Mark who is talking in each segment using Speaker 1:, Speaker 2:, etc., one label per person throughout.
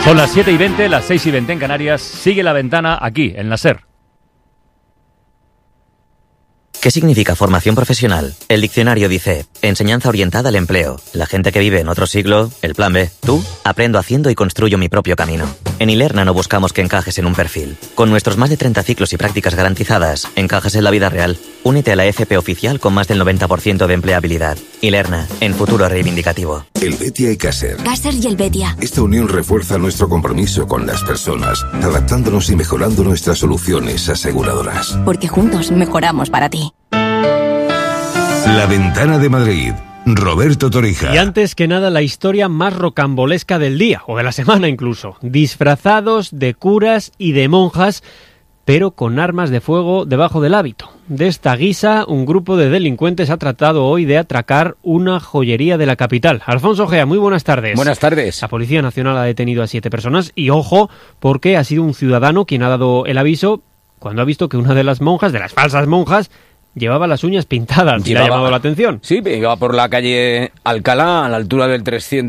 Speaker 1: Son las 7:20, las 6:20 en Canarias. Sigue La Ventana aquí, en la SER.
Speaker 2: ¿Qué significa formación profesional? El diccionario dice: enseñanza orientada al empleo. La gente que vive en otro siglo, el plan B. Tú, aprendo haciendo y construyo mi propio camino. En Ilerna no buscamos que encajes en un perfil. Con nuestros más de 30 ciclos y prácticas garantizadas, encajas en la vida real. Únete a la FP oficial con más del 90% de empleabilidad. Ilerna, en futuro reivindicativo.
Speaker 3: El Betia y Caser.
Speaker 4: Caser y el Betia.
Speaker 3: Esta unión refuerza nuestro compromiso con las personas, adaptándonos y mejorando nuestras soluciones aseguradoras.
Speaker 4: Porque juntos mejoramos para ti.
Speaker 3: La Ventana de Madrid. Roberto Torija.
Speaker 5: Y antes que nada, la historia más rocambolesca del día, o de la semana incluso. Disfrazados de curas y de monjas, pero con armas de fuego debajo del hábito. De esta guisa, un grupo de delincuentes ha tratado hoy de atracar una joyería de la capital. Alfonso Gea, muy buenas tardes.
Speaker 6: Buenas tardes.
Speaker 5: La Policía Nacional ha detenido a 7 personas y, ojo, porque ha sido un ciudadano quien ha dado el aviso cuando ha visto que una de las monjas, de las falsas monjas, llevaba las uñas pintadas. ¿Le ha llamado la atención?
Speaker 6: Sí, iba por la calle Alcalá, a la altura del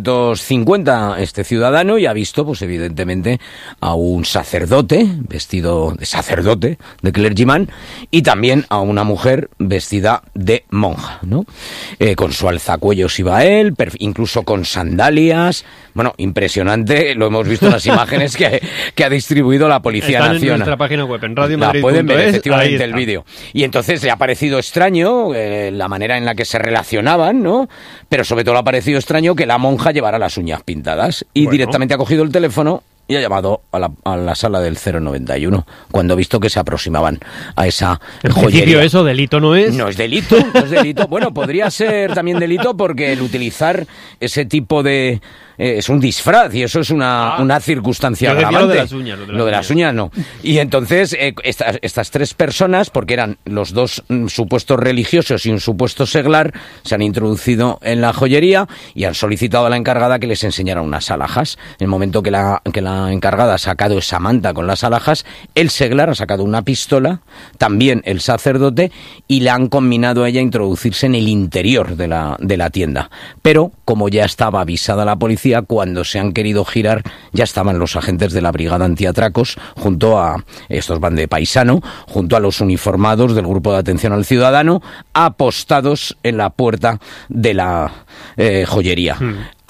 Speaker 6: 350, este ciudadano, y ha visto, pues evidentemente, a un sacerdote, vestido de sacerdote, de clergyman, y también a una mujer vestida de monja, ¿no? Con su alzacuellos iba él, incluso con sandalias. Bueno, impresionante, lo hemos visto en las imágenes que ha distribuido la Policía Nacional.
Speaker 5: Están en nuestra página web, en radiomadrid.es.
Speaker 6: La pueden ver, efectivamente, el vídeo. Y entonces le ha parecido extraño la manera en la que se relacionaban, ¿no? Pero sobre todo le ha parecido extraño que la monja llevara las uñas pintadas. Y directamente ha cogido el teléfono y ha llamado a la sala del 091 cuando ha visto que se aproximaban a esa
Speaker 5: en
Speaker 6: joyería.
Speaker 5: Principio eso delito no es.
Speaker 6: No es delito, no es delito. Bueno, podría ser también delito porque el utilizar ese tipo de... es un disfraz y eso es una circunstancia agravante.
Speaker 5: Lo de las uñas.
Speaker 6: Lo de las uñas no. Y entonces estas 3 personas, porque eran los 2 supuestos religiosos y un supuesto seglar, se han introducido en la joyería y han solicitado a la encargada que les enseñara unas alhajas. En el momento que la encargada ha sacado esa manta con las alhajas, el seglar ha sacado una pistola, también el sacerdote, y le han combinado a ella a introducirse en el interior de la tienda. Pero, como ya estaba avisada la policía, cuando se han querido girar, ya estaban los agentes de la Brigada Antiatracos, junto a, estos van de paisano, junto a los uniformados del Grupo de Atención al Ciudadano, apostados en la puerta de la joyería.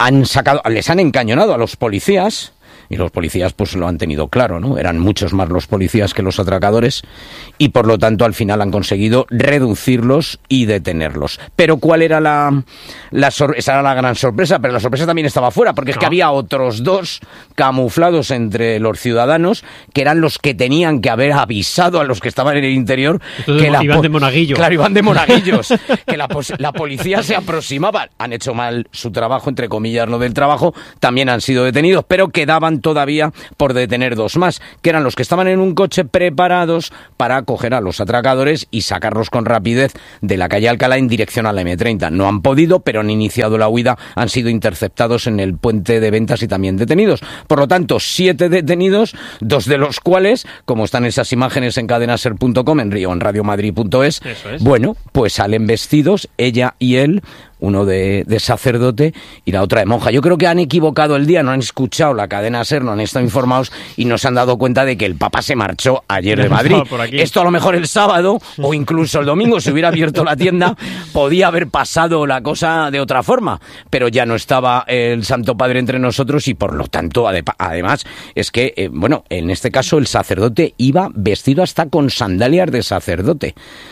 Speaker 6: Les han encañonado a los policías, y los policías pues lo han tenido claro, ¿no? Eran muchos más los policías que los atracadores y por lo tanto al final han conseguido reducirlos y detenerlos. Pero ¿cuál era esa era la gran sorpresa? Pero la sorpresa también estaba fuera, porque es que había otros 2 camuflados entre los ciudadanos que eran los que tenían que haber avisado a los que estaban en el interior.
Speaker 5: Entonces, que iban de monaguillo.
Speaker 6: Claro, iban de monaguillos. Que la policía se aproximaba. Han hecho mal su trabajo, entre comillas, lo del trabajo. También han sido detenidos, pero quedaban todavía por detener 2 más, que eran los que estaban en un coche preparados para coger a los atracadores y sacarlos con rapidez de la calle Alcalá en dirección a la M30. No han podido, pero han iniciado la huida, han sido interceptados en el puente de Ventas y también detenidos. Por lo tanto, 7 detenidos, 2 de los cuales, como están esas imágenes en cadenaser.com, en radiomadrid.es, bueno, pues salen vestidos, ella y él, uno de sacerdote y la otra de monja. Yo creo que han equivocado el día, no han escuchado la cadena SER, no han estado informados y no se han dado cuenta de que el Papa se marchó ayer de Madrid. Esto a lo mejor el sábado o incluso el domingo, si hubiera abierto la tienda, podía haber pasado la cosa de otra forma, pero ya no estaba el Santo Padre entre nosotros y por lo tanto, además, es que, bueno, en este caso el sacerdote iba vestido hasta con sandalias de sacerdote.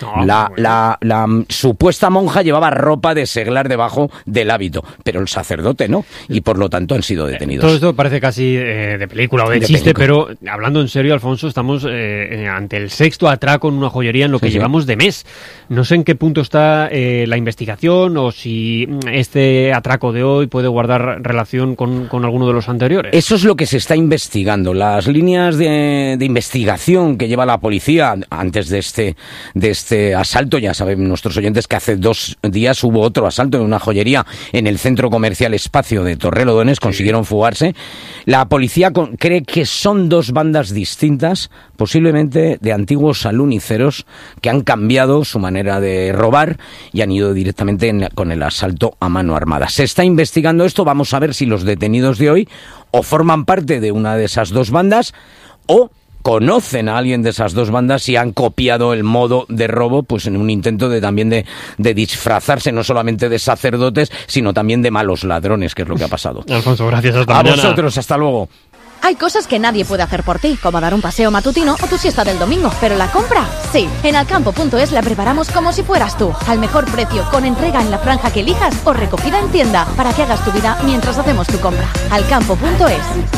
Speaker 6: La supuesta monja llevaba ropa de seglar debajo del hábito, pero el sacerdote no, y por lo tanto han sido detenidos.
Speaker 5: Todo esto parece casi de película o de chiste, pero hablando en serio, Alfonso, estamos ante el 6º atraco en una joyería en lo que llevamos de mes. No sé en qué punto está la investigación o si este atraco de hoy puede guardar relación con alguno de los anteriores.
Speaker 6: Eso es lo que se está investigando. Las líneas de investigación que lleva la policía antes de este asalto, ya saben nuestros oyentes que hace 2 días hubo otro asalto en una joyería en el centro comercial Espacio de Torrelodones, consiguieron fugarse. La policía cree que son 2 bandas distintas, posiblemente de antiguos aluniceros que han cambiado su manera de robar y han ido directamente con el asalto a mano armada. Se está investigando esto, vamos a ver si los detenidos de hoy o forman parte de una de esas dos bandas o conocen a alguien de esas dos bandas y han copiado el modo de robo, pues en un intento también de disfrazarse no solamente de sacerdotes, sino también de malos ladrones, que es lo que ha pasado.
Speaker 5: Alfonso, gracias. Hasta
Speaker 6: a
Speaker 5: mañana.
Speaker 6: vosotros, hasta luego.
Speaker 4: Hay cosas que nadie puede hacer por ti, como dar un paseo matutino o tu siesta del domingo, pero la compra, sí. En Alcampo.es la preparamos como si fueras tú, al mejor precio, con entrega en la franja que elijas o recogida en tienda, para que hagas tu vida mientras hacemos tu compra. Alcampo.es.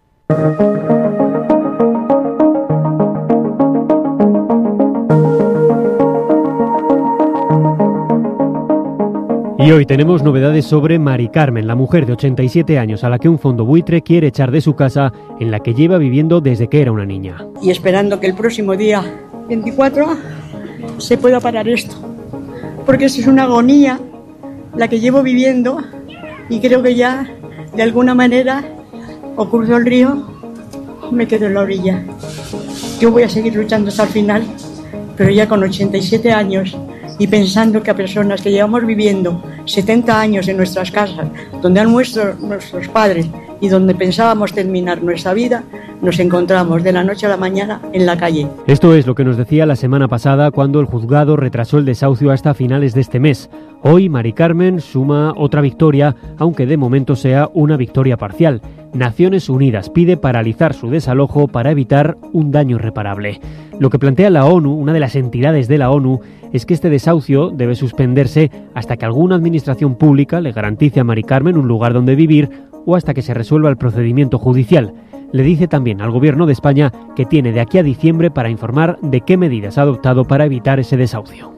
Speaker 5: Y hoy tenemos novedades sobre Mari Carmen, la mujer de 87 años a la que un fondo buitre quiere echar de su casa en la que lleva viviendo desde que era una niña.
Speaker 7: Y esperando que el próximo día 24 se pueda parar esto, porque es una agonía la que llevo viviendo y creo que ya de alguna manera o cruzo el río o me quedo en la orilla. Yo voy a seguir luchando hasta el final, pero ya con 87 años y pensando que a personas que llevamos viviendo 70 años en nuestras casas, donde han muerto nuestros padres y donde pensábamos terminar nuestra vida, nos encontramos de la noche a la mañana en la calle.
Speaker 5: Esto es lo que nos decía la semana pasada cuando el juzgado retrasó el desahucio hasta finales de este mes. Hoy Mari Carmen suma otra victoria, aunque de momento sea una victoria parcial. Naciones Unidas pide paralizar su desalojo para evitar un daño irreparable. Lo que plantea la ONU, una de las entidades de la ONU, es que este desahucio debe suspenderse hasta que alguna administración pública le garantice a Mari Carmen un lugar donde vivir o hasta que se resuelva el procedimiento judicial. Le dice también al Gobierno de España que tiene de aquí a diciembre para informar de qué medidas ha adoptado para evitar ese desahucio.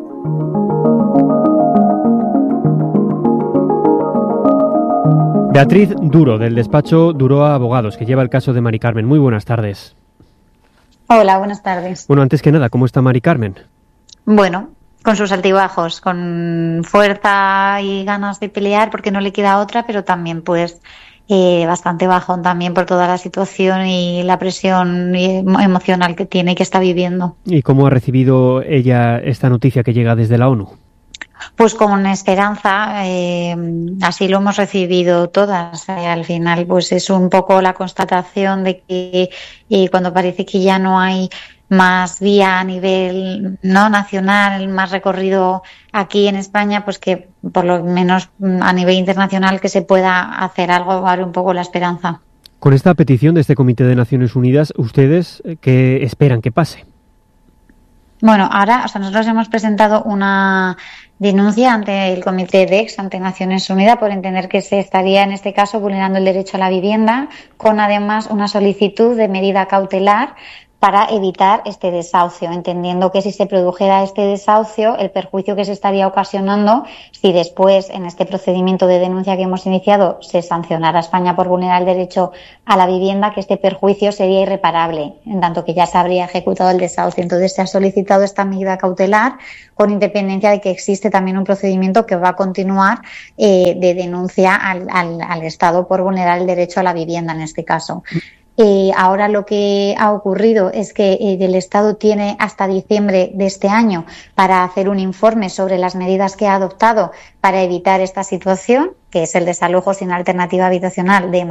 Speaker 5: Beatriz Duro, del despacho Duroa Abogados, que lleva el caso de Mari Carmen. Muy buenas tardes.
Speaker 8: Hola, buenas tardes.
Speaker 5: Bueno, antes que nada, ¿cómo está Mari Carmen?
Speaker 8: Bueno, con sus altibajos, con fuerza y ganas de pelear porque no le queda otra, pero también pues bastante bajón también por toda la situación y la presión emocional que tiene y que está viviendo.
Speaker 5: ¿Y cómo ha recibido ella esta noticia que llega desde la ONU?
Speaker 8: Pues con esperanza, así lo hemos recibido todas. Al final pues es un poco la constatación de que cuando parece que ya no hay más vía a nivel no nacional, más recorrido aquí en España, pues que por lo menos a nivel internacional que se pueda hacer algo, dar un poco la esperanza.
Speaker 5: Con esta petición de este Comité de Naciones Unidas, ¿ustedes qué esperan que pase?
Speaker 8: Bueno, ahora, nosotros hemos presentado una denuncia ante el Comité DEX, ante Naciones Unidas, por entender que se estaría, en este caso, vulnerando el derecho a la vivienda, con además una solicitud de medida cautelar para evitar este desahucio, entendiendo que si se produjera este desahucio, el perjuicio que se estaría ocasionando, si después en este procedimiento de denuncia que hemos iniciado se sancionara a España por vulnerar el derecho a la vivienda, que este perjuicio sería irreparable, en tanto que ya se habría ejecutado el desahucio. Entonces se ha solicitado esta medida cautelar con independencia de que existe también un procedimiento que va a continuar de denuncia al Estado por vulnerar el derecho a la vivienda en este caso. Ahora lo que ha ocurrido es que el Estado tiene hasta diciembre de este año para hacer un informe sobre las medidas que ha adoptado para evitar esta situación, que es el desalojo sin alternativa habitacional de